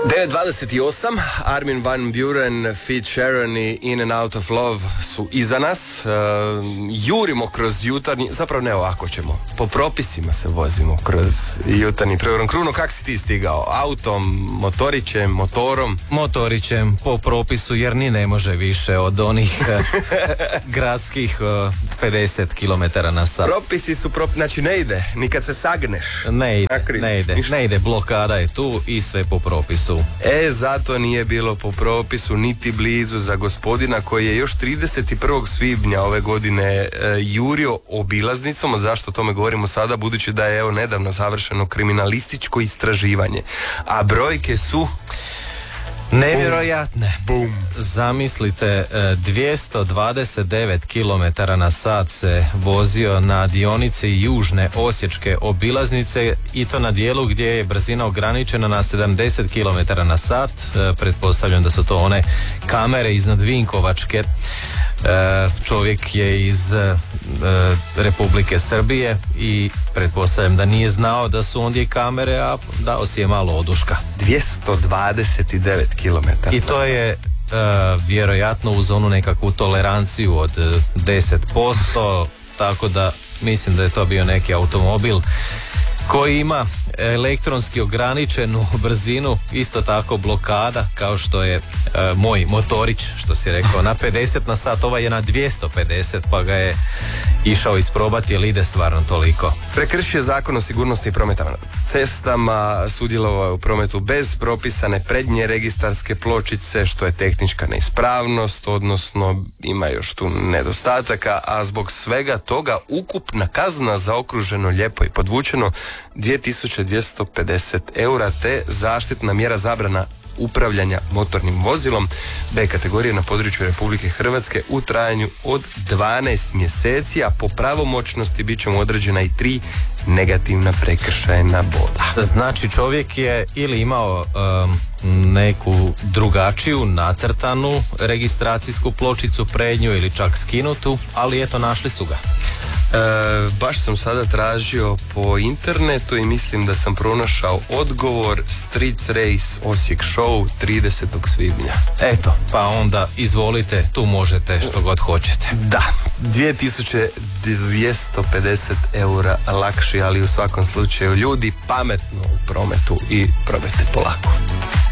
9.28, Armin van Buuren, Ed Sheeran i In and Out of Love su iza nas. Jurimo kroz jutarnji, zapravo ne ovako ćemo, po propisima se vozimo kroz jutarnji program. Kruno, kak si ti stigao? Autom, motorićem, motorom? Motorićem, po propisu, jer ni ne može više od onih gradskih 50 km na sat. Propisi su, znači ne ide, ni kad se sagneš. Ne ide, blokada je tu i sve po propisu. Zato nije bilo po propisu niti blizu za gospodina koji je još 31. svibnja ove godine jurio obilaznicom. A zašto o tome govorimo sada? Budući da je evo nedavno završeno kriminalističko istraživanje. A brojke su nevjerojatne. Bum. Zamislite, 229 km na sat se vozio na dionici južne osječke obilaznice i to na dijelu gdje je brzina ograničena na 70 km na sat. Pretpostavljam da su to one kamere iznad Vinkovačke. Čovjek je iz Republike Srbije i pretpostavljam da nije znao da su ondje kamere, a dao si je malo oduška. 229 km. I to je vjerojatno uz onu nekakvu toleranciju od 10%, tako da mislim da je to bio neki automobil koji ima elektronski ograničenu brzinu, isto tako blokada, kao što je moj motorić, što si rekao, na 50 na sat, ovaj je na 250, pa ga je išao isprobati, jer ide stvarno toliko. Prekršio zakon o sigurnosti prometa na cestama, sudjelovao je u prometu bez propisane prednje registarske pločice, što je tehnička neispravnost, odnosno ima još tu nedostataka, a zbog svega toga ukupna kazna zaokruženo lijepo i podvučeno 2250 eura, te zaštitna mjera zabrana upravljanja motornim vozilom B kategorije na području Republike Hrvatske u trajanju od 12 mjeseci, a po pravomoćnosti bit će mu određena i 3 negativna prekršajna boda. Znači čovjek je ili imao neku drugačiju nacrtanu registracijsku pločicu prednju ili čak skinutu, ali eto našli su ga. Baš sam sada tražio po internetu i mislim da sam pronašao odgovor: Street Race Osijek Show 30. svibnja. Eto, pa onda izvolite, tu možete što god hoćete. Da, 2250 eura lakši, ali u svakom slučaju ljudi pametno u prometu i probajte polako.